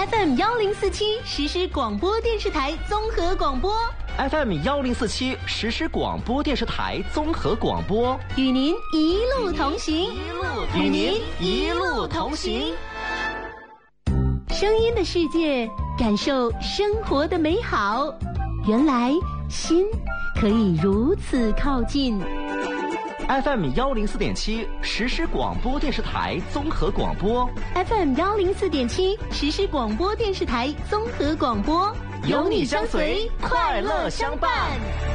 FM1047实时广播电视台综合广播 FM1047实时广播电视台综合广播， 与您一路同行， 与您一路同行。 声音的世界，感受生活的美好。原来心可以如此靠近。 FM104.7实时广播电视台综合广播， FM104.7实时广播电视台综合广播， 有你相随，快乐相伴。